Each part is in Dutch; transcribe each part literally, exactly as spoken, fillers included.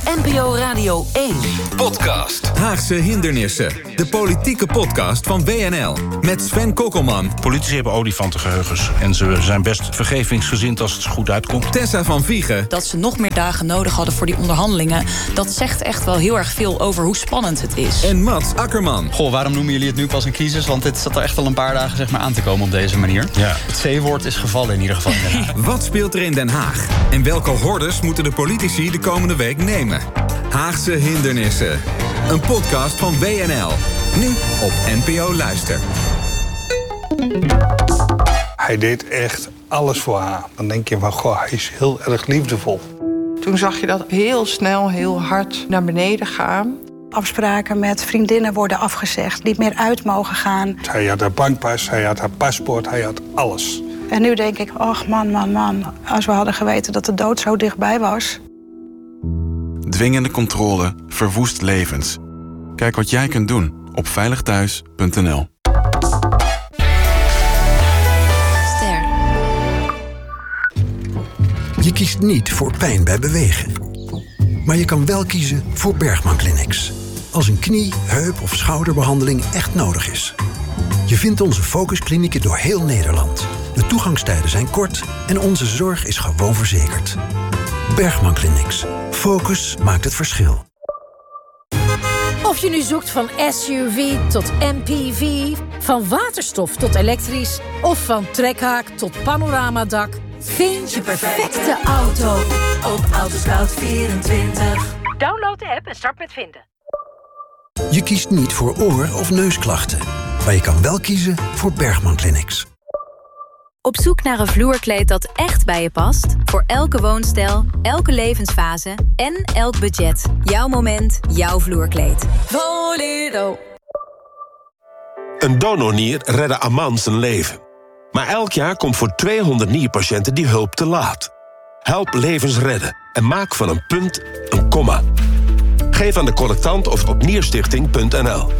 N P O Radio één. Podcast. Haagse hindernissen. De politieke podcast van W N L. Met Sven Kokkelman. Politici hebben olifantengeheugens. En ze zijn best vergevingsgezind als het goed uitkomt. Tessa van Viegen. Dat ze nog meer dagen nodig hadden voor die onderhandelingen, dat zegt echt wel heel erg veel over hoe spannend het is. En Mats Akkerman. Goh, waarom noemen jullie het nu pas een crisis? Want dit zat er echt al een paar dagen zeg maar, aan te komen op deze manier. Ja. Het C-woord is gevallen in ieder geval. Wat speelt er in Den Haag? En welke hordes moeten de politici de komende week nemen? Haagse hindernissen. Een podcast van W N L. Nu op N P O Luister. Hij deed echt alles voor haar. Dan denk je van, goh, hij is heel erg liefdevol. Toen zag je dat heel snel, heel hard naar beneden gaan. Afspraken met vriendinnen worden afgezegd, niet meer uit mogen gaan. Hij had haar bankpas, hij had haar paspoort, hij had alles. En nu denk ik, ach man, man, man, als we hadden geweten dat de dood zo dichtbij was. Dwingende controle verwoest levens. Kijk wat jij kunt doen op veilig thuis punt n l. Ster. Je kiest niet voor pijn bij bewegen. Maar je kan wel kiezen voor Bergman Clinics. Als een knie, heup of schouderbehandeling echt nodig is. Je vindt onze focusklinieken door heel Nederland. De toegangstijden zijn kort en onze zorg is gewoon verzekerd. Bergman Clinics. Focus maakt het verschil. Of je nu zoekt van S U V tot M P V, van waterstof tot elektrisch of van trekhaak tot panoramadak, vind je perfecte auto op Autoscout vierentwintig. Download de app en start met vinden. Je kiest niet voor oor- of neusklachten, maar je kan wel kiezen voor Bergman Clinics. Op zoek naar een vloerkleed dat echt bij je past? Voor elke woonstijl, elke levensfase en elk budget. Jouw moment, jouw vloerkleed. Voledo. Een donornier redde Aman zijn leven. Maar elk jaar komt voor tweehonderd nierpatiënten die hulp te laat. Help levens redden en maak van een punt een komma. Geef aan de collectant of op nierstichting punt n l.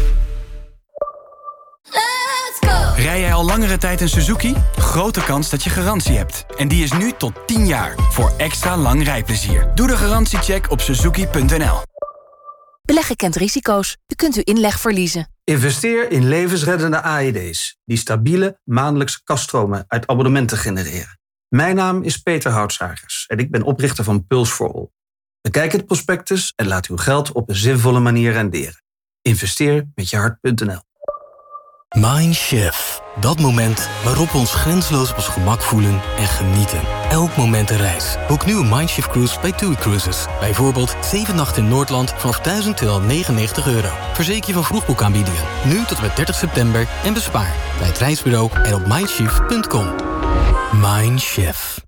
Rij jij al langere tijd een Suzuki? Grote kans dat je garantie hebt. En die is nu tot tien jaar, voor extra lang rijplezier. Doe de garantiecheck op suzuki punt n l. Beleggen kent risico's. U kunt uw inleg verliezen. Investeer in levensreddende A E D's... die stabiele, maandelijkse kaststromen uit abonnementen genereren. Mijn naam is Peter Houtsagers en ik ben oprichter van Puls for All. Bekijk het prospectus en laat uw geld op een zinvolle manier renderen. Investeer met je hart punt n l. Mindshift. Dat moment waarop we ons grenzeloos op ons gemak voelen en genieten. Elk moment een reis. Boek nu een Mindshift cruise bij TUI Cruises. Bijvoorbeeld zeven nachten in Noordland vanaf duizend tweehonderdnegenennegentig euro. Verzeker je van vroegboekaanbiedingen. Nu tot en met dertig september en bespaar. Bij het reisbureau en op mindshift punt com. Mindshift.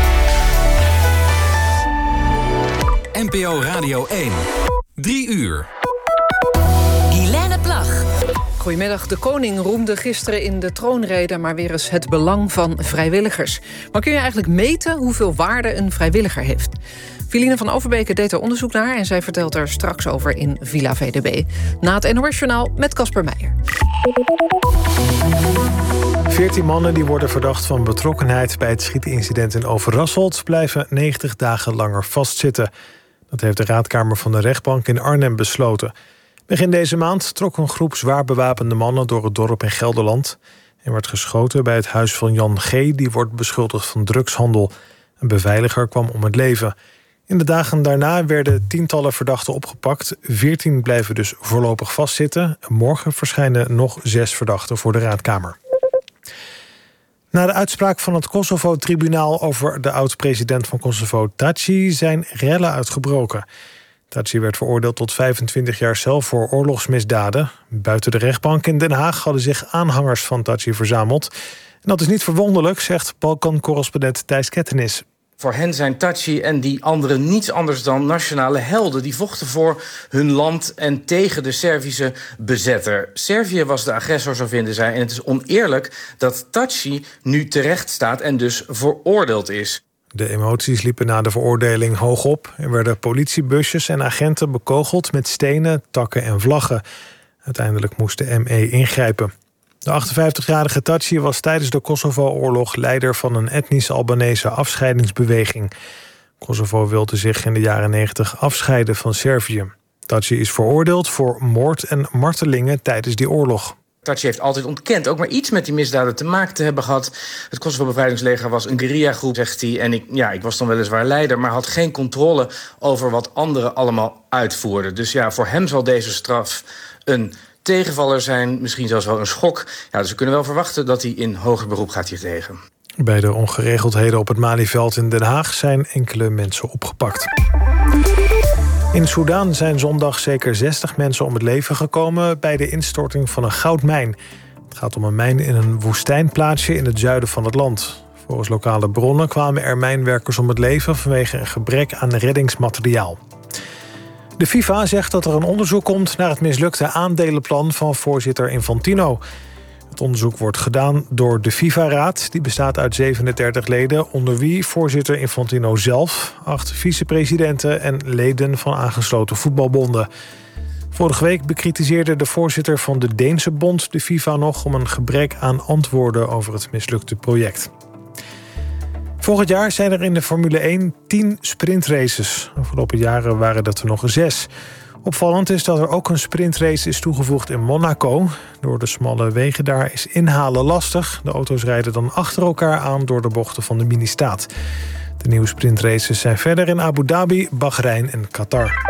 N P O Radio één. Drie uur. Guilaine Plag. Goedemiddag. De koning roemde gisteren in de troonrede maar weer eens het belang van vrijwilligers. Maar kun je eigenlijk meten hoeveel waarde een vrijwilliger heeft? Filine van Overbeke deed er onderzoek naar en zij vertelt er straks over in Villa V D B. Na het N O S-journaal met Casper Meijer. veertien mannen die worden verdacht van betrokkenheid bij het schietincident in Overasselt blijven negentig dagen langer vastzitten. Dat heeft de raadkamer van de rechtbank in Arnhem besloten. Begin deze maand trok een groep zwaar bewapende mannen door het dorp in Gelderland. Er werd geschoten bij het huis van Jan G., die wordt beschuldigd van drugshandel. Een beveiliger kwam om het leven. In de dagen daarna werden tientallen verdachten opgepakt. veertien blijven dus voorlopig vastzitten. Morgen verschijnen nog zes verdachten voor de raadkamer. Na de uitspraak van het Kosovo-tribunaal over de oud-president van Kosovo, Thaçi, zijn rellen uitgebroken. Thaçi werd veroordeeld tot vijfentwintig jaar cel voor oorlogsmisdaden. Buiten de rechtbank in Den Haag hadden zich aanhangers van Thaçi verzameld. En dat is niet verwonderlijk, zegt Balkan-correspondent Thijs Kettenis. Voor hen zijn Thaçi en die anderen niets anders dan nationale helden. Die vochten voor hun land en tegen de Servische bezetter. Servië was de agressor, zo vinden zij. En het is oneerlijk dat Thaçi nu terecht staat en dus veroordeeld is. De emoties liepen na de veroordeling hoog op. Er werden politiebusjes en agenten bekogeld met stenen, takken en vlaggen. Uiteindelijk moest de M E ingrijpen. De achtenvijftigjarige Thaçi was tijdens de Kosovo-oorlog leider van een etnisch Albanese afscheidingsbeweging. Kosovo wilde zich in de jaren negentig afscheiden van Servië. Thaci is veroordeeld voor moord en martelingen tijdens die oorlog. Thaci heeft altijd ontkend ook maar iets met die misdaden te maken te hebben gehad. Het Kosovo-bevrijdingsleger was een guerrillagroep, zegt hij. En ik, ja, ik was dan weliswaar leider, maar had geen controle over wat anderen allemaal uitvoerden. Dus ja, voor hem zal deze straf een tegenvaller zijn, misschien zelfs wel een schok. Ja, dus we kunnen wel verwachten dat hij in hoger beroep gaat hiertegen. Bij de ongeregeldheden op het Malieveld in Den Haag zijn enkele mensen opgepakt. In Soedan zijn zondag zeker zestig mensen om het leven gekomen bij de instorting van een goudmijn. Het gaat om een mijn in een woestijnplaatsje in het zuiden van het land. Volgens lokale bronnen kwamen er mijnwerkers om het leven vanwege een gebrek aan reddingsmateriaal. De FIFA zegt dat er een onderzoek komt naar het mislukte aandelenplan van voorzitter Infantino. Het onderzoek wordt gedaan door de FIFA-raad. Die bestaat uit zevenendertig leden, onder wie voorzitter Infantino zelf, acht vicepresidenten en leden van aangesloten voetbalbonden. Vorige week bekritiseerde de voorzitter van de Deense bond de FIFA nog om een gebrek aan antwoorden over het mislukte project. Volgend jaar zijn er in de Formule één tien sprintraces. De afgelopen jaren waren dat er nog zes. Opvallend is dat er ook een sprintrace is toegevoegd in Monaco. Door de smalle wegen daar is inhalen lastig. De auto's rijden dan achter elkaar aan door de bochten van de mini-staat. De nieuwe sprintraces zijn verder in Abu Dhabi, Bahrein en Qatar.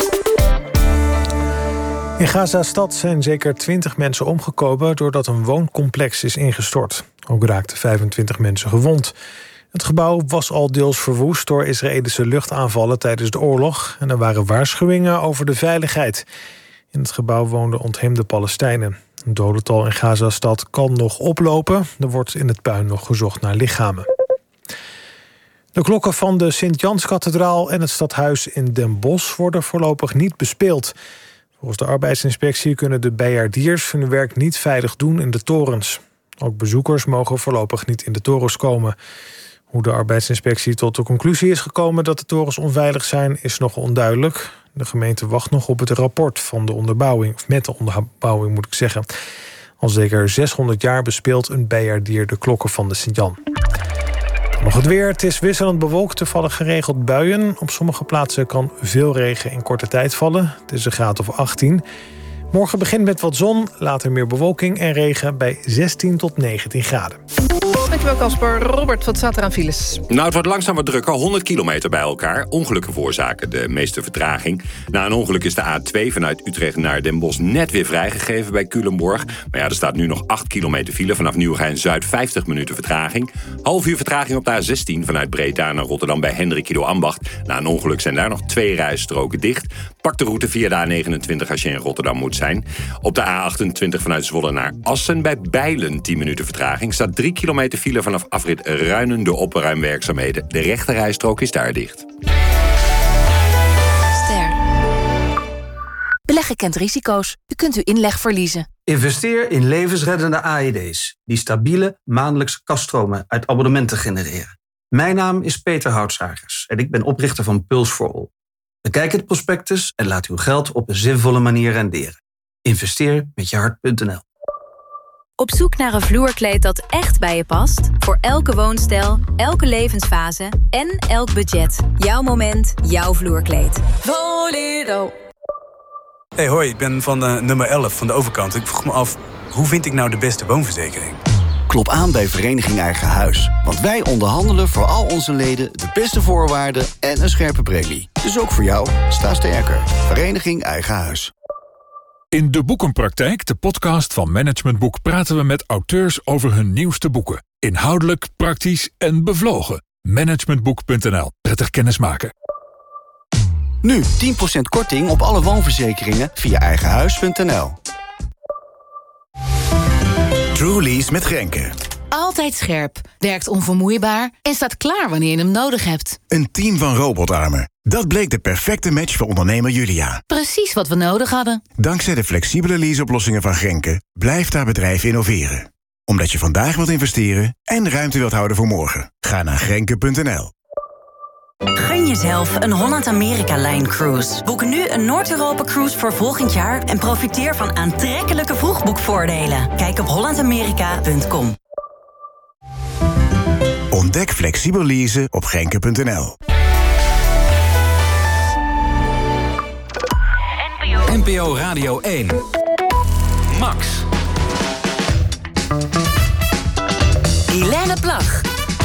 In Gaza-stad zijn zeker twintig mensen omgekomen doordat een wooncomplex is ingestort. Ook raakten vijfentwintig mensen gewond. Het gebouw was al deels verwoest door Israëlische luchtaanvallen tijdens de oorlog en er waren waarschuwingen over de veiligheid. In het gebouw woonden ontheemde Palestijnen. Het dodental in Gaza-stad kan nog oplopen. Er wordt in het puin nog gezocht naar lichamen. De klokken van de Sint-Janskathedraal en het stadhuis in Den Bosch worden voorlopig niet bespeeld. Volgens de arbeidsinspectie kunnen de bijaardiers hun werk niet veilig doen in de torens. Ook bezoekers mogen voorlopig niet in de torens komen. Hoe de arbeidsinspectie tot de conclusie is gekomen dat de torens onveilig zijn, is nog onduidelijk. De gemeente wacht nog op het rapport van de onderbouwing, of met de onderbouwing moet ik zeggen. Al zeker zeshonderd jaar bespeelt een bijaardier de klokken van de Sint-Jan. Nog het weer. Het is wisselend bewolkt. Er vallen geregeld buien. Op sommige plaatsen kan veel regen in korte tijd vallen. Het is een graad of achttien. Morgen begint met wat zon, later meer bewolking en regen bij zestien tot negentien graden. Dankjewel Casper. Robert, wat staat er aan files? Nou, het wordt langzaam wat drukker. honderd kilometer bij elkaar. Ongelukken veroorzaken de meeste vertraging. Na een ongeluk is de A twee vanuit Utrecht naar Den Bosch net weer vrijgegeven bij Culemborg. Maar ja, er staat nu nog acht kilometer file. Vanaf Nieuwegein-Zuid vijftig minuten vertraging. Half uur vertraging op de A zestien vanuit Breda naar Rotterdam bij Hendrik Ido Ambacht. Na een ongeluk zijn daar nog twee rijstroken dicht. Pak de route via de A negenentwintig als je in Rotterdam moet zijn. Op de A achtentwintig vanuit Zwolle naar Assen bij Bijlen tien minuten vertraging. Staat drie kilometer file vanaf afrit Ruinen door opruimwerkzaamheden. De rechterrijstrook is daar dicht. Ster. Beleggen kent risico's. U kunt uw inleg verliezen. Investeer in levensreddende A E D's... die stabiele maandelijkse kaststromen uit abonnementen genereren. Mijn naam is Peter Houtsagers en ik ben oprichter van Pulse for All. Bekijk het prospectus en laat uw geld op een zinvolle manier renderen. Investeer met je hart punt n l. Op zoek naar een vloerkleed dat echt bij je past? Voor elke woonstijl, elke levensfase en elk budget. Jouw moment, jouw vloerkleed. Voledo. Hey, hoi, ik ben van uh, nummer elf van de overkant. Ik vroeg me af, hoe vind ik nou de beste woonverzekering? Klop aan bij Vereniging Eigen Huis. Want wij onderhandelen voor al onze leden de beste voorwaarden en een scherpe premie. Dus ook voor jou, sta sterker. Vereniging Eigen Huis. In De Boekenpraktijk, de podcast van Management Boek, praten we met auteurs over hun nieuwste boeken. Inhoudelijk, praktisch en bevlogen. managementboek punt n l. Prettig kennismaken. Nu tien procent korting op alle woonverzekeringen via eigenhuis punt n l. Trulease met Grenke. Altijd scherp, werkt onvermoeibaar en staat klaar wanneer je hem nodig hebt. Een team van robotarmen. Dat bleek de perfecte match voor ondernemer Julia. Precies wat we nodig hadden. Dankzij de flexibele leaseoplossingen van Grenke blijft haar bedrijf innoveren. Omdat je vandaag wilt investeren en ruimte wilt houden voor morgen. Ga naar grenke punt n l. Gun jezelf een Holland-Amerika-Line-cruise. Boek nu een Noord-Europa-cruise voor volgend jaar... en profiteer van aantrekkelijke vroegboekvoordelen. Kijk op holland amerika punt com. Ontdek flexibel leasen op grenke punt n l. O Radio één. Max. Helene Plag.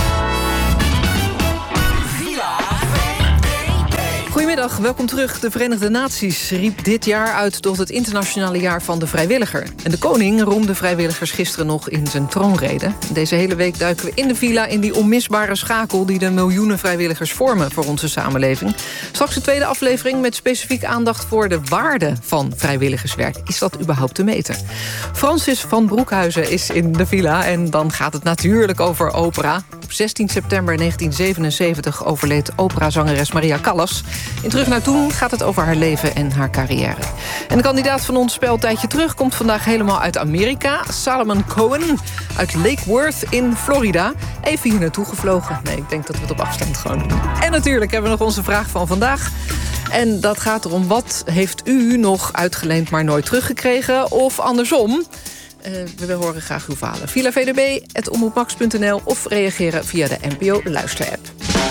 Goedemiddag, welkom terug. De Verenigde Naties riep dit jaar uit tot het internationale jaar van de vrijwilliger. En de koning roemde vrijwilligers gisteren nog in zijn troonrede. Deze hele week duiken we in de villa in die onmisbare schakel die de miljoenen vrijwilligers vormen voor onze samenleving. Straks de tweede aflevering met specifiek aandacht voor de waarde van vrijwilligerswerk. Is dat überhaupt te meten? Francis van Broekhuizen is in de villa en dan gaat het natuurlijk over opera. Op zestien september negentien zevenenzeventig overleed operazangeres Maria Callas. In Terug naar Toen gaat het over haar leven en haar carrière. En de kandidaat van ons spel Tijdje Terug komt vandaag helemaal uit Amerika. Salomon Cohen uit Lake Worth in Florida. Even hier naartoe gevlogen. Nee, ik denk dat we het op afstand gewoon doen. En natuurlijk hebben we nog onze vraag van vandaag. En dat gaat erom, wat heeft u nog uitgeleend maar nooit teruggekregen? Of andersom? Uh, we horen graag uw verhalen. Villa V D B, at omroepmax punt n l of reageren via de N P O luisterapp.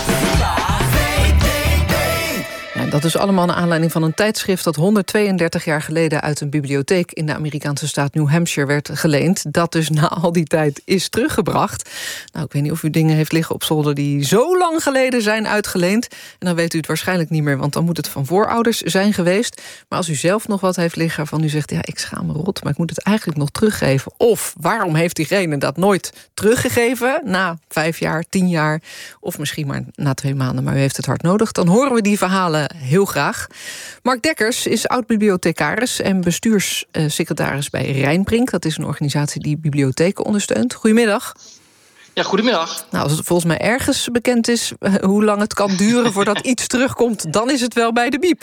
Dat is allemaal naar aanleiding van een tijdschrift dat honderdtweeëndertig jaar geleden uit een bibliotheek in de Amerikaanse staat New Hampshire werd geleend. Dat dus na al die tijd is teruggebracht. Nou, ik weet niet of u dingen heeft liggen op zolder die zo lang geleden zijn uitgeleend. En dan weet u het waarschijnlijk niet meer, want dan moet het van voorouders zijn geweest. Maar als u zelf nog wat heeft liggen waarvan u zegt, ja, ik schaam me rot, maar ik moet het eigenlijk nog teruggeven. Of waarom heeft diegene dat nooit teruggegeven na vijf jaar, tien jaar, of misschien maar na twee maanden, maar u heeft het hard nodig. Dan horen we die verhalen heel graag. Mark Dekkers is oud-bibliothecaris en bestuurssecretaris bij Rijnbrink. Dat is een organisatie die bibliotheken ondersteunt. Goedemiddag. Ja, goedemiddag. Nou, als het volgens mij ergens bekend is hoe lang het kan duren voordat iets terugkomt, dan is het wel bij de biep.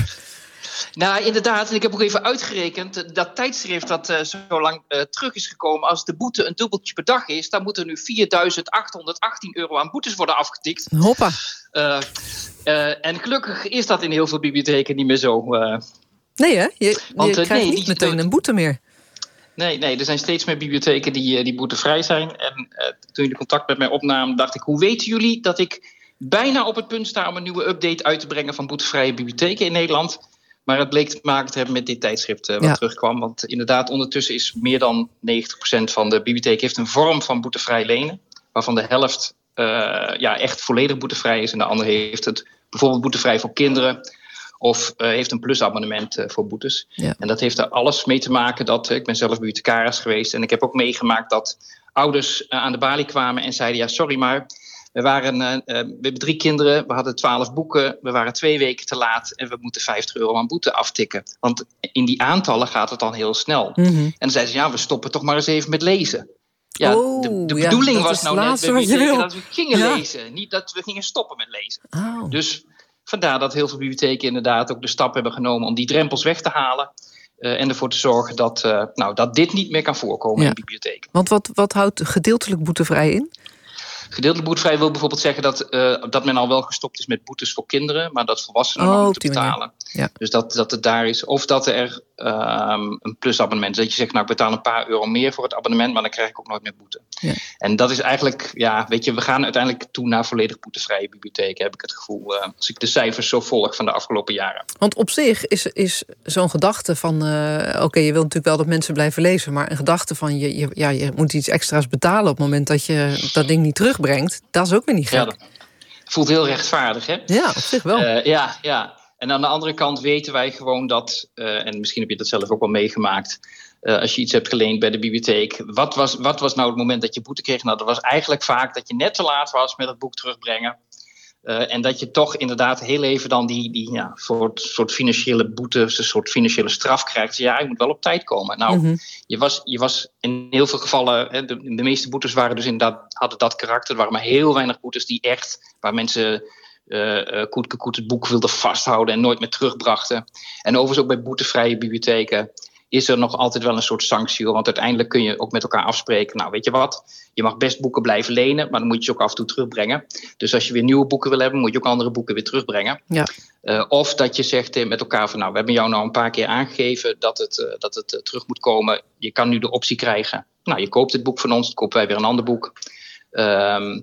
Nou, inderdaad. En ik heb ook even uitgerekend. Dat tijdschrift dat uh, zo lang uh, terug is gekomen, als de boete een dubbeltje per dag is, dan moet er nu vierduizend achthonderdachttien euro aan boetes worden afgetikt. Hoppa. Uh, uh, en gelukkig is dat in heel veel bibliotheken niet meer zo. Uh, nee, hè? Je, je want, uh, krijgt nee, niet meteen een boete meer. Nee, nee, er zijn steeds meer bibliotheken die, die boetevrij zijn. En uh, toen jullie contact met mij opnamen, dacht ik, hoe weten jullie dat ik bijna op het punt sta om een nieuwe update uit te brengen van boetevrije bibliotheken in Nederland? Maar het bleek te maken te hebben met dit tijdschrift uh, wat ja. terugkwam. Want inderdaad, ondertussen is meer dan negentig procent van de bibliotheek heeft een vorm van boetevrij lenen. Waarvan de helft uh, ja, echt volledig boetevrij is. En de andere heeft het bijvoorbeeld boetevrij voor kinderen. Of uh, heeft een plusabonnement uh, voor boetes. Ja. En dat heeft er alles mee te maken dat, uh, ik ben zelf bibliothecaris geweest. En ik heb ook meegemaakt dat ouders uh, aan de balie kwamen en zeiden, ja sorry maar, we, waren, uh, uh, we hebben drie kinderen, we hadden twaalf boeken, we waren twee weken te laat en we moeten vijftig euro aan boete aftikken. Want in die aantallen gaat het dan heel snel. Mm-hmm. En dan zeiden ze, ja, we stoppen toch maar eens even met lezen. Ja, oh, de, de ja, bedoeling was nou net bij bibliotheken dat we gingen ja. lezen, niet dat we gingen stoppen met lezen. Oh. Dus vandaar dat heel veel bibliotheken inderdaad ook de stap hebben genomen om die drempels weg te halen. Uh, en ervoor te zorgen dat, uh, nou, dat dit niet meer kan voorkomen ja. in bibliotheken. Want wat, wat houdt gedeeltelijk boetevrij in? Gedeeltelijk boetevrij wil bijvoorbeeld zeggen dat, uh, dat men al wel gestopt is met boetes voor kinderen, maar dat volwassenen oh, nog moeten betalen. Ja. Dus dat, dat het daar is. Of dat er um, een plusabonnement is. Dat je zegt, nou ik betaal een paar euro meer voor het abonnement, maar dan krijg ik ook nooit meer boete. Ja. En dat is eigenlijk, ja, weet je, we gaan uiteindelijk toe naar volledig boetevrije bibliotheken, heb ik het gevoel, uh, als ik de cijfers zo volg van de afgelopen jaren. Want op zich is, is zo'n gedachte van, uh, oké, okay, je wilt natuurlijk wel dat mensen blijven lezen, maar een gedachte van, je, je, ja, je moet iets extra's betalen op het moment dat je dat ding niet terugbrengt, dat is ook weer niet gek. Ja, dat voelt heel rechtvaardig, hè? Ja, op zich wel. Uh, ja, ja. En aan de andere kant weten wij gewoon dat, uh, en misschien heb je dat zelf ook wel meegemaakt, uh, als je iets hebt geleend bij de bibliotheek, wat was, wat was nou het moment dat je boete kreeg? Nou, dat was eigenlijk vaak dat je net te laat was met het boek terugbrengen. Uh, en dat je toch inderdaad heel even dan die, die ja, soort, soort financiële boete, een soort financiële straf krijgt. Ja, je moet wel op tijd komen. Nou, mm-hmm. je, was, je was in heel veel gevallen, hè, de, de meeste boetes waren dus inderdaad, hadden dat karakter. Er waren maar heel weinig boetes die echt, waar mensen uh, uh, koet, koet het boek wilden vasthouden en nooit meer terugbrachten. En overigens ook bij boetevrije bibliotheken is er nog altijd wel een soort sanctie. Want uiteindelijk kun je ook met elkaar afspreken. Nou, weet je wat? Je mag best boeken blijven lenen, maar dan moet je ze ook af en toe terugbrengen. Dus als je weer nieuwe boeken wil hebben, moet je ook andere boeken weer terugbrengen. Ja. Uh, of dat je zegt uh, met elkaar van, nou, we hebben jou nou een paar keer aangegeven dat het, uh, dat het uh, terug moet komen. Je kan nu de optie krijgen. Nou, je koopt het boek van ons, dan kopen wij weer een ander boek. Um,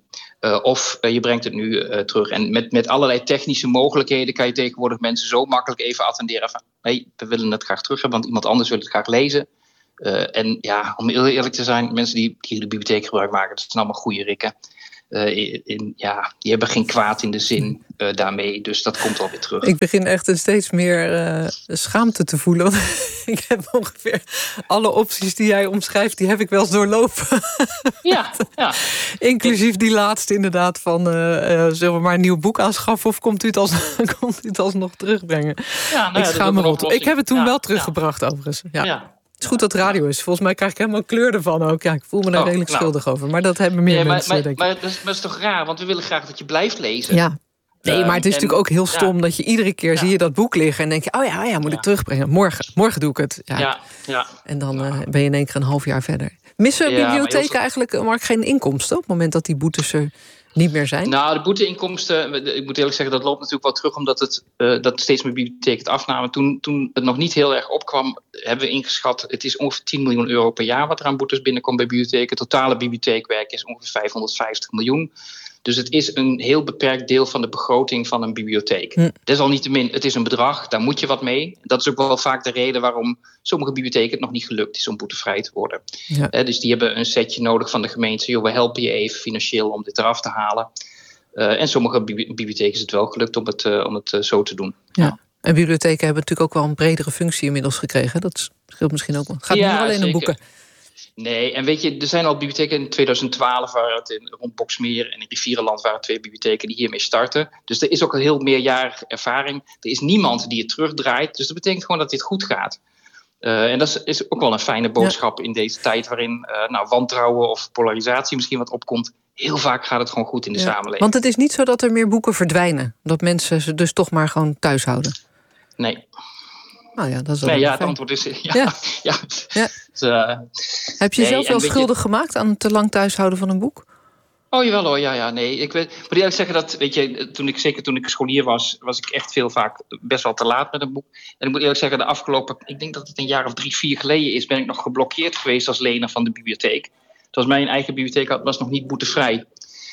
Uh, of uh, je brengt het nu uh, terug. En met, met allerlei technische mogelijkheden kan je tegenwoordig mensen zo makkelijk even attenderen van hey, we willen het graag terug hebben, want iemand anders wil het graag lezen. Uh, en ja, om heel eerlijk te zijn, mensen die, die de bibliotheek gebruik maken, dat zijn allemaal goede rikken. Uh, in, in, ja, die hebben geen kwaad in de zin uh, daarmee, dus dat komt alweer terug. Ik begin echt een steeds meer uh, schaamte te voelen. Want ik heb ongeveer alle opties die jij omschrijft, die heb ik wel eens doorlopen. Ja, ja. Inclusief die laatste inderdaad van, uh, uh, zullen we maar een nieuw boek aanschaffen of komt u het, als, komt u het alsnog terugbrengen? Ja, nou ja, ik schaam me rot. Ik heb het toen ja, wel teruggebracht ja. overigens. Ja. ja. Het is goed dat het radio is. Volgens mij krijg ik helemaal kleur ervan ook. Ja, ik voel me daar oh, redelijk nou. schuldig over. Maar dat hebben meer nee, mensen, maar, denk maar, ik. Maar dat is, dat is toch raar? Want we willen graag dat je blijft lezen. Ja. Nee, maar het is uh, natuurlijk ook heel stom... Ja. dat je iedere keer ja. zie je dat boek liggen... en denk je, oh ja, oh ja moet ja. ik terugbrengen. Morgen, morgen doe ik het. Ja. Ja. Ja. En dan uh, ben je in één keer een half jaar verder. Missen ja, bibliotheken heel... eigenlijk Mark, geen inkomsten... op het moment dat die boetes er niet meer zijn? Nou, de boeteinkomsten, ik moet eerlijk zeggen... dat loopt natuurlijk wel terug... omdat het, uh, dat steeds meer bibliotheken het afnamen. Toen, toen het nog niet heel erg opkwam... hebben we ingeschat... het is ongeveer tien miljoen euro per jaar... wat er aan boetes binnenkomt bij bibliotheken. Totale bibliotheekwerk is ongeveer vijfhonderdvijftig miljoen... Dus het is een heel beperkt deel van de begroting van een bibliotheek. Hm. Desalniettemin, het is een bedrag, daar moet je wat mee. Dat is ook wel vaak de reden waarom sommige bibliotheken het nog niet gelukt is om boetevrij te worden. Ja. Eh, dus die hebben een setje nodig van de gemeente. Joh, we helpen je even financieel om dit eraf te halen. Uh, en sommige bibliotheken is het wel gelukt om het, uh, om het uh, zo te doen. Ja. Ja. En bibliotheken hebben natuurlijk ook wel een bredere functie inmiddels gekregen. Dat scheelt misschien ook wel. Het gaat ja, niet alleen zeker. om boeken. Nee, en weet je, er zijn al bibliotheken in twintig twaalf... waren het in, rond Boxmeer en in Rivierenland waren twee bibliotheken die hiermee starten. Dus er is ook een heel meerjarige ervaring. Er is niemand die het terugdraait. Dus dat betekent gewoon dat dit goed gaat. Uh, en dat is, is ook wel een fijne boodschap ja. in deze tijd... waarin uh, nou, wantrouwen of polarisatie misschien wat opkomt. Heel vaak gaat het gewoon goed in de ja. samenleving. Want het is niet zo dat er meer boeken verdwijnen. Dat mensen ze dus toch maar gewoon thuis houden. Nee. Nou ja, dat is nee, ja, het antwoord is... Ja, ja. ja. ja. Dus, uh, heb je nee, zelf wel schuldig je... gemaakt aan het te lang thuishouden van een boek? Oh, jawel hoor, ja, ja, nee. Ik weet, moet eerlijk zeggen dat, weet je, toen ik, zeker toen ik scholier was... was ik echt veel vaak best wel te laat met een boek. En ik moet eerlijk zeggen, de afgelopen... ik denk dat het een jaar of drie, vier geleden is... ben ik nog geblokkeerd geweest als lener van de bibliotheek. Zoals mijn eigen bibliotheek had, was nog niet boetevrij.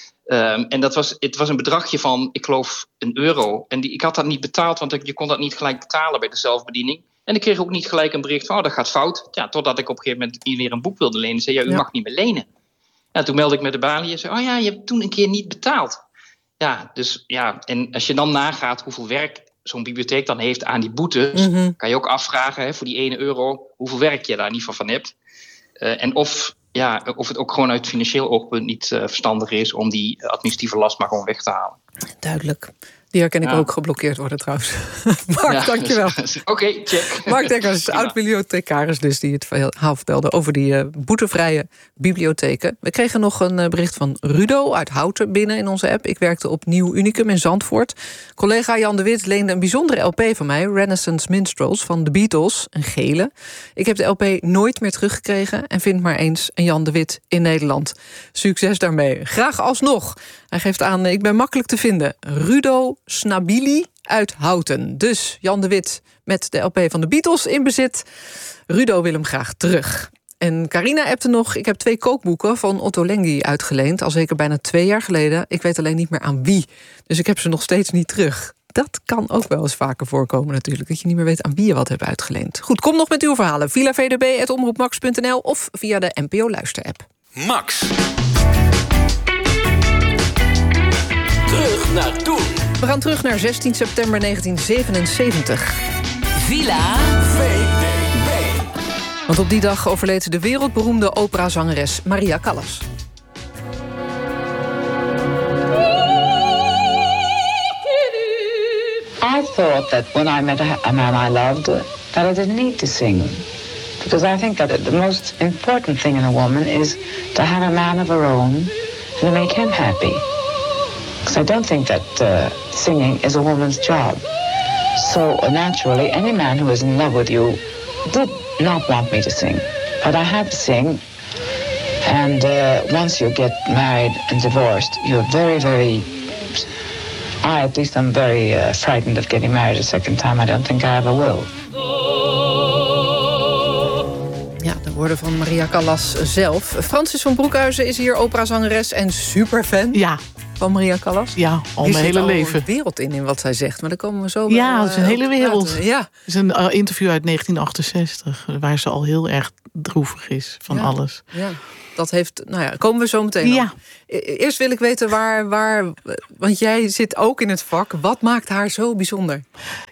Um, en dat was, het was een bedragje van, ik geloof, een euro. En die, ik had dat niet betaald, want ik, je kon dat niet gelijk betalen bij de zelfbediening. En ik kreeg ook niet gelijk een bericht van, oh, dat gaat fout. Ja, totdat ik op een gegeven moment weer een boek wilde lenen. Zei, ja, u ja. mag niet meer lenen. Ja, toen meldde ik met de balie en zei, oh ja, je hebt toen een keer niet betaald. Ja, dus ja, en als je dan nagaat hoeveel werk zo'n bibliotheek dan heeft aan die boetes... Mm-hmm. kan je ook afvragen, hè, voor die ene euro, hoeveel werk je daar in ieder geval van hebt. Uh, en of... Ja, of het ook gewoon uit financieel oogpunt niet uh, verstandig is... om die administratieve last maar gewoon weg te halen. Duidelijk. Die herken ik ja. ook geblokkeerd worden trouwens. Mark, ja, dankjewel. Oké, okay, check. Mark Dekkers, oud-bibliothecaris dus... die het verhaal vertelde over die uh, boetevrije bibliotheken. We kregen nog een uh, bericht van Rudo uit Houten binnen in onze app. Ik werkte op Nieuw Unicum in Zandvoort. Collega Jan de Wit leende een bijzondere L P van mij... Renaissance Minstrels van de Beatles, een gele. Ik heb de L P nooit meer teruggekregen... en vind maar eens een Jan de Wit in Nederland. Succes daarmee. Graag alsnog. Hij geeft aan, ik ben makkelijk te vinden. Rudo Snabili uit Houten. Dus Jan de Wit met de L P van de Beatles in bezit. Rudo wil hem graag terug. En Carina appte nog, ik heb twee kookboeken van Otto Lengi uitgeleend. Al zeker bijna twee jaar geleden. Ik weet alleen niet meer aan wie. Dus ik heb ze nog steeds niet terug. Dat kan ook wel eens vaker voorkomen natuurlijk. Dat je niet meer weet aan wie je wat hebt uitgeleend. Goed, kom nog met uw verhalen. villa v d b apenstaartje omroep max punt n l of via de N P O Luisterapp. Max. Terug naar toen. We gaan terug naar zestien september negentien zevenenzeventig. Villa V D B. Want op die dag overleed de wereldberoemde operazangeres Maria Callas. I thought that when I met a man I loved, that I didn't need to sing. Because I think that the most important thing in a woman is to have a man of her own and to make him happy. Because I don't think that uh, singing is a woman's job. So uh, naturally, any man who is in love with you did not want me to sing. But I had to sing. And uh, once you get married and divorced, you're very, very... I, at least, I'm very uh, frightened of getting married a second time. I don't think I ever will. Ja, de woorden van Maria Callas zelf. Francis van Broekhuizen is hier operazangeres en superfan. Ja. van Maria Callas? Ja, al Je mijn zit hele al leven. een wereld in, in wat zij zegt. Maar daar komen we zo Ja, wel, het is een uh, hele wereld. praten. Ja. Het is een uh, interview uit negentien achtenzestig... waar ze al heel erg droevig is van ja. alles. Ja, dat heeft... Nou ja, komen we zo meteen Ja. op. Eerst wil ik weten waar, waar... Want jij zit ook in het vak. Wat maakt haar zo bijzonder?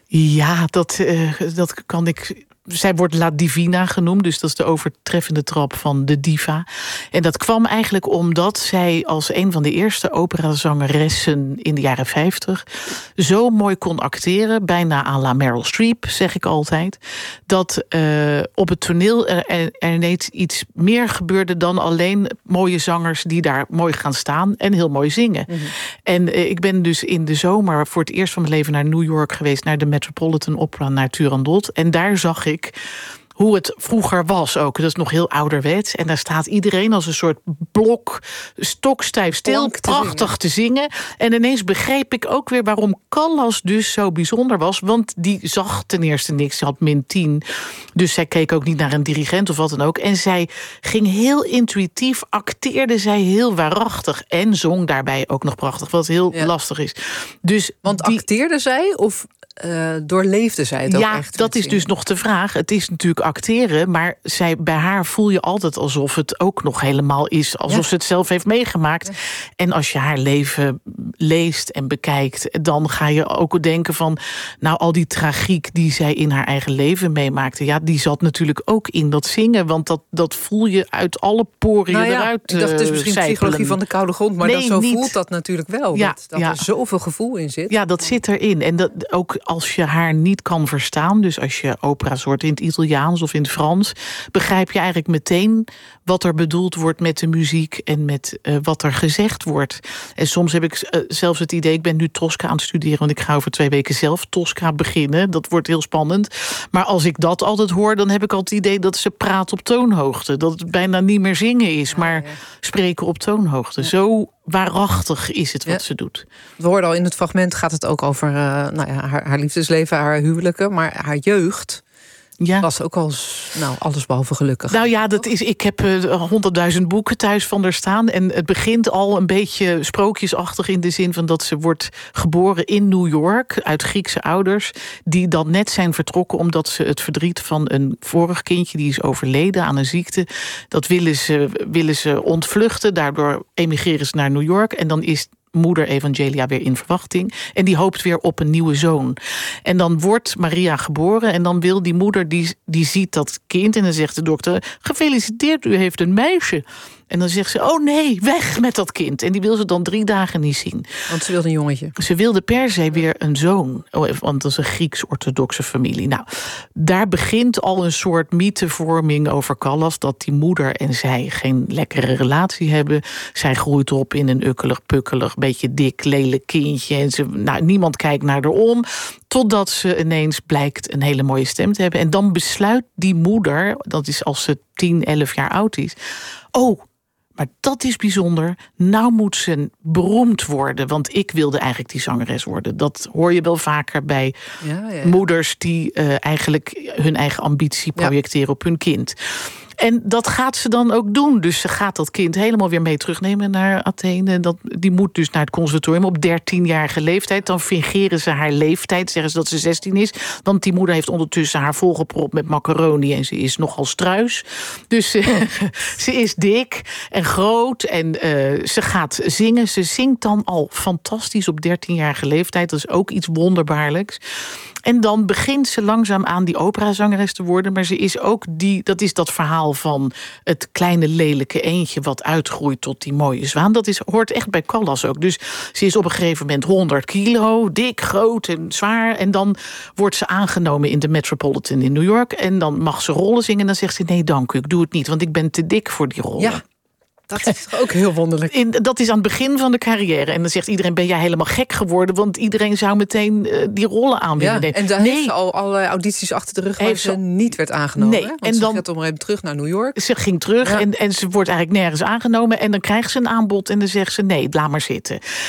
Ja, dat, uh, dat kan ik... Zij wordt La Divina genoemd, dus dat is de overtreffende trap van de diva. En dat kwam eigenlijk omdat zij als een van de eerste operazangeressen in de jaren vijftig zo mooi kon acteren, bijna à la Meryl Streep, zeg ik altijd, dat uh, op het toneel er, er ineens iets meer gebeurde dan alleen mooie zangers die daar mooi gaan staan en heel mooi zingen. Mm-hmm. En uh, ik ben dus in de zomer voor het eerst van mijn leven naar New York geweest, naar de Metropolitan Opera, naar Turandot. En daar zag ik hoe het vroeger was ook. Dat is nog heel ouderwets. En daar staat iedereen als een soort blok stokstijf stil, te prachtig zingen. te zingen. En ineens begreep ik ook weer waarom Callas dus zo bijzonder was. Want die zag ten eerste niks. Ze had min tien. Dus zij keek ook niet naar een dirigent of wat dan ook. En zij ging heel intuïtief, acteerde zij heel waarachtig. En zong daarbij ook nog prachtig, wat heel ja. lastig is. Dus Want die... acteerde zij of... Uh, doorleefde zij het ook ja, echt? Ja, dat is dus nog de vraag. Het is natuurlijk acteren, maar zij, bij haar voel je altijd alsof het ook nog helemaal is. Alsof ja. ze het zelf heeft meegemaakt. Ja. En als je haar leven leest en bekijkt, dan ga je ook denken van, nou, al die tragiek die zij in haar eigen leven meemaakte, ja, die zat natuurlijk ook in dat zingen. Want dat, dat voel je uit alle poren nou ja, eruit. Ik dacht, het is misschien zijpelen. psychologie van de koude grond, maar nee, dat, zo niet. voelt dat natuurlijk wel. Ja, dat dat ja. er zoveel gevoel in zit. Ja, dat zit erin. En dat ook als je haar niet kan verstaan, dus als je opera's hoort in het Italiaans of in het Frans, begrijp je eigenlijk meteen wat er bedoeld wordt met de muziek en met uh, wat er gezegd wordt. En soms heb ik uh, zelfs het idee, ik ben nu Tosca aan het studeren, want ik ga over twee weken zelf Tosca beginnen. Dat wordt heel spannend. Maar als ik dat altijd hoor, dan heb ik altijd het idee dat ze praat op toonhoogte. Dat het bijna niet meer zingen is, maar ja, ja. spreken op toonhoogte. Ja. Zo waarachtig is het wat ja. ze doet. We hoorden al in het fragment, gaat het ook over uh, nou ja, haar, haar liefdesleven, haar huwelijken, maar haar jeugd. Ja. Was ook al nou, allesbehalve gelukkig. Nou ja, dat is, ik heb honderdduizend uh, boeken thuis van haar staan. En het begint al een beetje sprookjesachtig in de zin van dat ze wordt geboren in New York uit Griekse ouders, die dan net zijn vertrokken omdat ze het verdriet van een vorig kindje, die is overleden aan een ziekte, dat willen ze, willen ze ontvluchten. Daardoor emigreren ze naar New York en dan is moeder Evangelia weer in verwachting. En die hoopt weer op een nieuwe zoon. En dan wordt Maria geboren. En dan wil die moeder, die, die ziet dat kind. En dan zegt de dokter, gefeliciteerd, u heeft een meisje. En dan zegt ze, oh nee, weg met dat kind. En die wil ze dan drie dagen niet zien. Want ze wilde een jongetje. Ze wilde per se weer een zoon. Want dat is een Grieks-orthodoxe familie. Nou, daar begint al een soort mythevorming over Callas, dat die moeder en zij geen lekkere relatie hebben. Zij groeit op in een ukkelig, pukkelig, beetje dik, lelijk kindje. En ze, nou, niemand kijkt naar haar om. Totdat ze ineens blijkt een hele mooie stem te hebben. En dan besluit die moeder, dat is als ze tien, elf jaar oud is, oh, maar dat is bijzonder. Nou moet ze beroemd worden. Want ik wilde eigenlijk die zangeres worden. Dat hoor je wel vaker bij ja, ja, ja. moeders die uh, eigenlijk hun eigen ambitie projecteren ja. op hun kind. En dat gaat ze dan ook doen. Dus ze gaat dat kind helemaal weer mee terugnemen naar Athene. Dat, die moet dus naar het conservatorium op dertienjarige leeftijd. Dan fingeren ze haar leeftijd, zeggen ze dat ze zestien is. Want die moeder heeft ondertussen haar volgepropt met macaroni en ze is nogal struis. Dus uh, ze is dik en groot en uh, ze gaat zingen. Ze zingt dan al fantastisch op dertienjarige leeftijd. Dat is ook iets wonderbaarlijks. En dan begint ze langzaam aan die operazangeres te worden. Maar ze is ook die, dat is dat verhaal van het kleine lelijke eendje wat uitgroeit tot die mooie zwaan. Dat is, hoort echt bij Callas ook. Dus ze is op een gegeven moment honderd kilo, dik, groot en zwaar. En dan wordt ze aangenomen in de Metropolitan in New York. En dan mag ze rollen zingen. En dan zegt ze, nee dank u, ik doe het niet. Want ik ben te dik voor die rollen. Ja. Dat is toch ook heel wonderlijk. In, dat is aan het begin van de carrière. En dan zegt iedereen, ben jij helemaal gek geworden? Want iedereen zou meteen uh, die rollen aan willen nemen. En daar nee. heeft ze al allerlei audities achter de rug waar ze, ze niet werd aangenomen. Nee. Hè? Want en ze dan gaat om even terug naar New York. Ze ging terug ja. en, en ze wordt eigenlijk nergens aangenomen. En dan krijgt ze een aanbod en dan zegt ze, nee, laat maar zitten.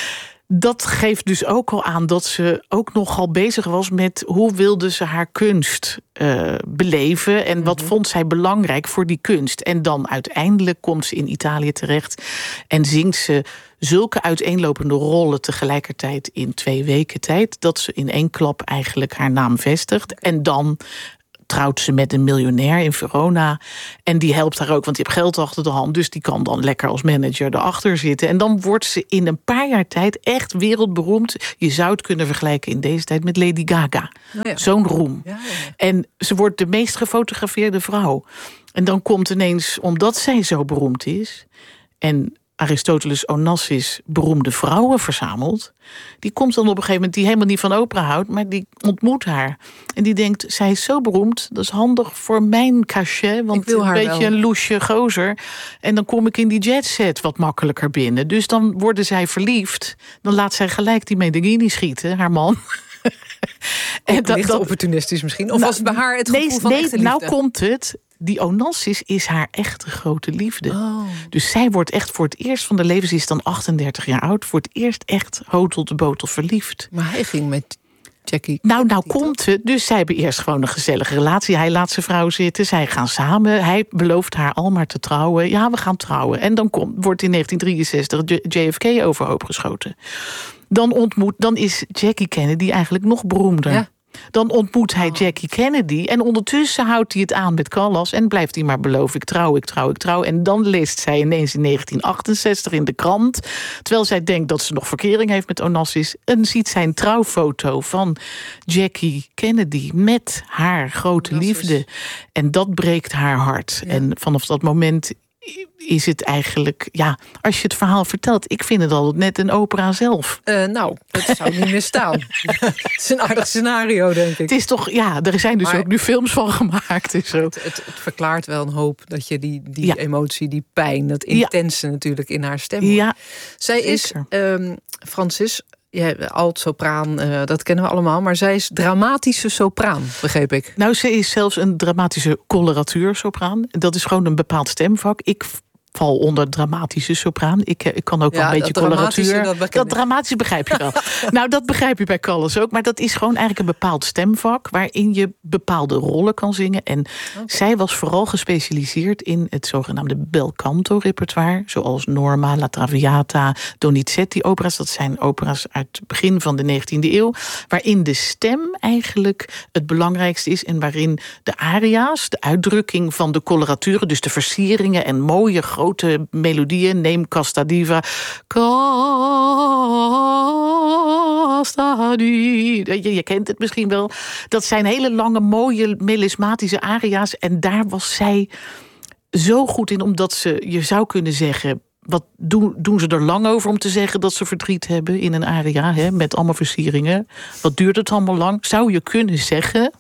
dat geeft dus ook al aan dat ze ook nogal bezig was met hoe wilde ze haar kunst uh, beleven en wat mm-hmm. vond zij belangrijk voor die kunst. En dan uiteindelijk komt ze in Italië terecht en zingt ze zulke uiteenlopende rollen tegelijkertijd in twee weken tijd, dat ze in één klap eigenlijk haar naam vestigt. En dan trouwt ze met een miljonair in Verona. En die helpt haar ook, want die heeft geld achter de hand. Dus die kan dan lekker als manager erachter zitten. En dan wordt ze in een paar jaar tijd echt wereldberoemd. Je zou het kunnen vergelijken in deze tijd met Lady Gaga. Oh ja. Zo'n roem. Ja, ja. En ze wordt de meest gefotografeerde vrouw. En dan komt ineens, omdat zij zo beroemd is, en Aristoteles Onassis beroemde vrouwen verzamelt, die komt dan op een gegeven moment, die helemaal niet van opera houdt, maar die ontmoet haar. En die denkt, zij is zo beroemd, dat is handig voor mijn cachet, want een beetje wel. Een loesje gozer. En dan kom ik in die jetset wat makkelijker binnen. Dus dan worden zij verliefd. Dan laat zij gelijk die Medeghini schieten, haar man. En dat, dat opportunistisch misschien? Of nou, was het bij haar het gevoel nee, van nee, echte liefde? Nou komt het. Die Onassis is haar echte grote liefde. Oh. Dus zij wordt echt voor het eerst van de leven, ze is dan achtendertig jaar oud, voor het eerst echt hotel de botel verliefd. Maar hij ging met Jackie. Nou, nou komt het. Dus zij hebben eerst gewoon een gezellige relatie. Hij laat zijn vrouw zitten, zij gaan samen. Hij belooft haar al maar te trouwen. Ja, we gaan trouwen. En dan komt, wordt in negentien drieënzestig J F K overhoop geschoten. Dan ontmoet, dan is Jackie Kennedy eigenlijk nog beroemder. Ja. Dan ontmoet hij Jackie Kennedy. En ondertussen houdt hij het aan met Callas. En blijft hij maar beloven, ik trouw, ik trouw, ik trouw. En dan leest zij ineens in negentien achtenzestig in de krant, terwijl zij denkt dat ze nog verkering heeft met Onassis, en ziet zij een trouwfoto van Jackie Kennedy met haar grote liefde. En dat breekt haar hart. Ja. En vanaf dat moment is het eigenlijk, ja, als je het verhaal vertelt, ik vind het al net een opera zelf. Uh, nou, dat zou niet meer staan. Het is een aardig scenario, denk ik. Het is toch, ja, er zijn dus maar ook nu films van gemaakt. En zo. Het, het, het verklaart wel een hoop dat je die, die ja. emotie, die pijn, dat intense ja. natuurlijk in haar stem hoort. Ja, zij zeker. is, um, Francis, ja, alt-sopraan, uh, dat kennen we allemaal, maar zij is dramatische sopraan, begreep ik. Nou, ze is zelfs een dramatische coloratuur-sopraan. Dat is gewoon een bepaald stemvak. Ik val onder dramatische sopraan. Ik, ik kan ook ja, wel een beetje coloratuur. Dat, dat dramatische begrijp je wel. Nou, dat begrijp je bij Callas ook. Maar dat is gewoon eigenlijk een bepaald stemvak waarin je bepaalde rollen kan zingen. En okay. zij was vooral gespecialiseerd in het zogenaamde bel canto repertoire, zoals Norma, La Traviata, Donizetti opera's. Dat zijn opera's uit het begin van de negentiende eeuw, waarin de stem eigenlijk het belangrijkste is en waarin de aria's, de uitdrukking van de coloraturen, dus de versieringen en mooie grote melodieën, neem Casta Diva. Casta Diva. Je, je kent het misschien wel. Dat zijn hele lange, mooie, melismatische aria's. En daar was zij zo goed in, omdat ze, je zou kunnen zeggen, wat doen, doen ze er lang over om te zeggen dat ze verdriet hebben in een aria, hè, met allemaal versieringen. Wat duurt het allemaal lang? Zou je kunnen zeggen.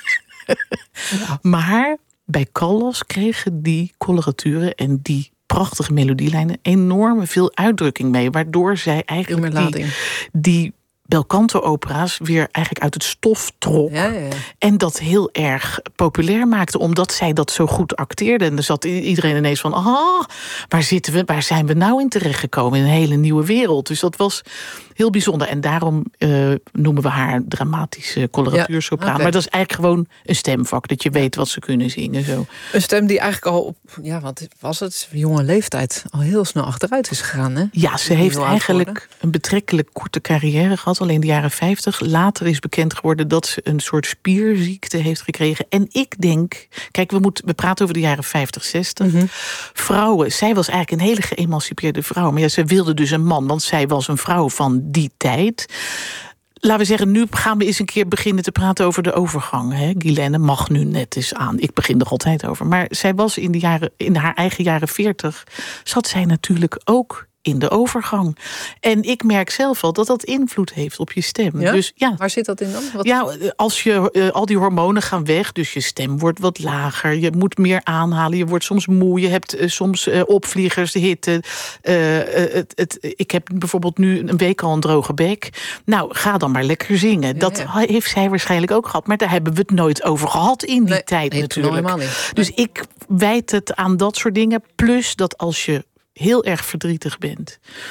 Ja. Maar bij Callas kregen die coloraturen en die prachtige melodielijnen enorm veel uitdrukking mee, waardoor zij eigenlijk die, die belcanto-opera's weer eigenlijk uit het stof trok. Ja, ja, ja. En dat heel erg populair maakte, omdat zij dat zo goed acteerde. En er zat iedereen ineens van, ah, waar zitten we, waar zijn we nou in terechtgekomen? In een hele nieuwe wereld. Dus dat was heel bijzonder. En daarom uh, noemen we haar dramatische coloratuursopraan. Ja, okay. Maar dat is eigenlijk gewoon een stemvak, dat je weet wat ze kunnen zingen. Zo. Een stem die eigenlijk al op, ja, wat was het, jonge leeftijd al heel snel achteruit is gegaan, hè? Ja, ze heeft eigenlijk een betrekkelijk korte carrière gehad, alleen de jaren vijftig. Later is bekend geworden dat ze een soort spierziekte heeft gekregen. En ik denk, kijk, we, moeten, we praten over de jaren vijftig, zestig. Mm-hmm. Vrouwen, zij was eigenlijk een hele geëmancipeerde vrouw. Maar ja, ze wilde dus een man, want zij was een vrouw van die tijd. Laten we zeggen, nu gaan we eens een keer beginnen te praten over de overgang. Hè? Guilaine mag nu net eens aan. Ik begin er altijd over. Maar zij was in, de jaren, in haar eigen jaren veertig, zat zij natuurlijk ook in de overgang. En ik merk zelf al dat dat invloed heeft op je stem. Ja? Dus, ja. Waar zit dat in dan? Wat... Ja, als je, uh, al die hormonen gaan weg, dus je stem wordt wat lager. Je moet meer aanhalen, je wordt soms moe. Je hebt uh, soms uh, opvliegers, de hitte. Uh, uh, het, het, ik heb bijvoorbeeld nu een week al een droge bek. Nou, ga dan maar lekker zingen. Ja, dat ja. heeft zij waarschijnlijk ook gehad. Maar daar hebben we het nooit over gehad in die nee, tijd nee, natuurlijk. Nee. Dus ik wijd het aan dat soort dingen. Plus dat als je heel erg verdrietig bent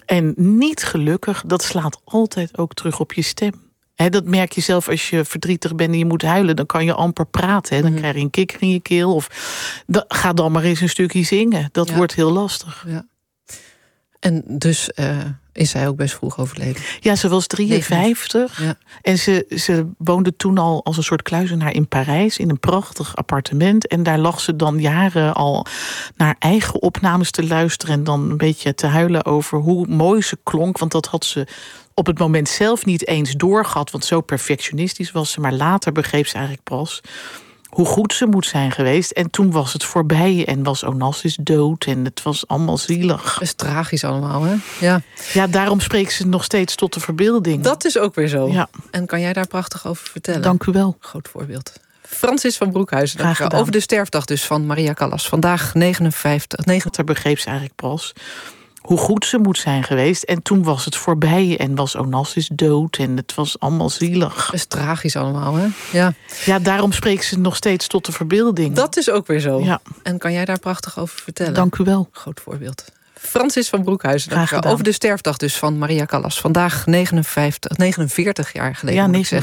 En niet gelukkig, dat slaat altijd ook terug op je stem. He, dat merk je zelf als je verdrietig bent en je moet huilen. Dan kan je amper praten. He. Dan mm. krijg je een kikker in je keel. Of da, ga dan maar eens een stukje zingen. Dat ja. wordt heel lastig. Ja. En dus uh, is zij ook best vroeg overleden? Ja, ze was drieënvijftig. Ja. En ze, ze woonde toen al als een soort kluizenaar in Parijs. In een prachtig appartement. En daar lag ze dan jaren al naar eigen opnames te luisteren. En dan een beetje te huilen over hoe mooi ze klonk. Want dat had ze op het moment zelf niet eens doorgehad. Want zo perfectionistisch was ze. Maar later begreep ze eigenlijk pas hoe goed ze moet zijn geweest. En toen was het voorbij en was Onassis dood. En het was allemaal zielig. Dat is tragisch allemaal, hè? Ja, ja, daarom spreekt ze nog steeds tot de verbeelding. Dat is ook weer zo. Ja. En kan jij daar prachtig over vertellen? Dank u wel. Groot voorbeeld. Francis van Broekhuizen, over de sterfdag dus van Maria Callas. Vandaag negenenvijftig. negentig begreep ze eigenlijk pas hoe goed ze moet zijn geweest. En toen was het voorbij en was Onassis dood. En het was allemaal zielig. Dat is tragisch allemaal, hè? Ja, ja, daarom spreekt ze nog steeds tot de verbeelding. Dat is ook weer zo. Ja. En kan jij daar prachtig over vertellen? Dank u wel. Groot voorbeeld. Francis van Broekhuizen, over de sterfdag dus van Maria Callas. Vandaag negenenvijftig, negenenveertig jaar geleden. Ja, negenenveertig.